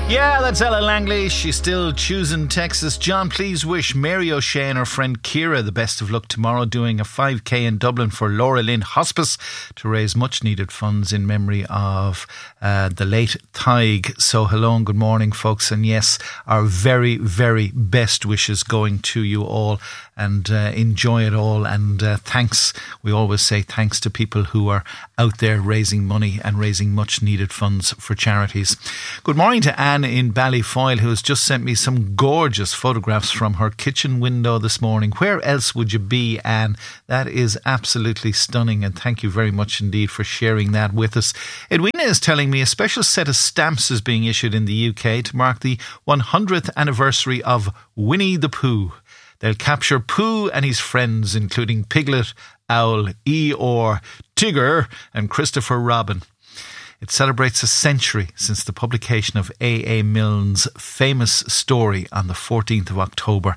Yeah, that's Ella Langley. She's still choosing Texas. John, please wish Mary O'Shea and her friend Ciara the best of luck tomorrow, doing a 5k in Dublin for Laura Lynn Hospice to raise much needed funds in memory of the late Tig. So hello and good morning, folks. And yes, our very, very best wishes going to you all, and enjoy it all. And thanks, we always say thanks to people who are out there raising money and raising much needed funds for charities. Good morning to Anne in Ballyfoyle, who has just sent me some gorgeous photographs from her kitchen window this morning. Where else would you be, Anne? That is absolutely stunning, and thank you very much indeed for sharing that with us. Edwina is telling me a special set of stamps is being issued in the UK to mark the 100th anniversary of Winnie the Pooh. They'll capture Pooh and his friends, including Piglet, Owl, Eeyore, Tigger and Christopher Robin. It celebrates a century since the publication of A.A. Milne's famous story on the 14th of October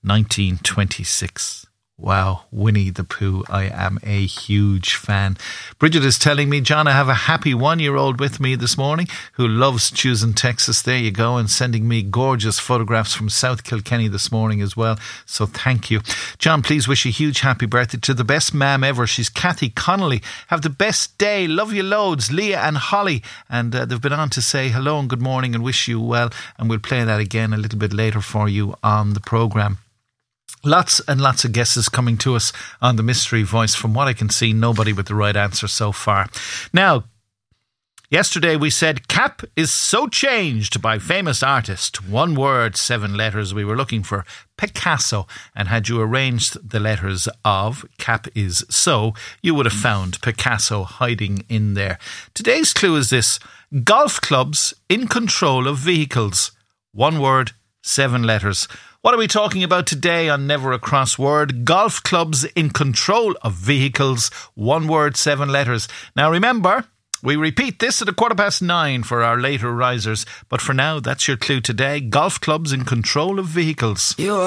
1926. Wow, Winnie the Pooh, I am a huge fan. Bridget is telling me, John, I have a happy 1-year-old with me this morning who loves choosing Texas. There you go, and sending me gorgeous photographs from South Kilkenny this morning as well. So thank you. John, please wish a huge happy birthday to the best mam ever. She's Kathy Connolly. Have the best day. Love you loads, Leah and Holly. And they've been on to say hello and good morning and wish you well. And we'll play that again a little bit later for you on the programme. Lots and lots of guesses coming to us on the Mystery Voice. From what I can see, nobody with the right answer so far. Now, yesterday we said Cap is so changed by famous artist. 1 word, 7 letters. We were looking for Picasso. And had you arranged the letters of Cap is so, you would have found Picasso hiding in there. Today's clue is this: golf clubs in control of vehicles. 1 word, 7 letters. What are we talking about today on Never a Crossword? Golf clubs in control of vehicles. 1 word, 7 letters. Now remember, we repeat this at 9:15 for our later risers. But for now, that's your clue today. Golf clubs in control of vehicles.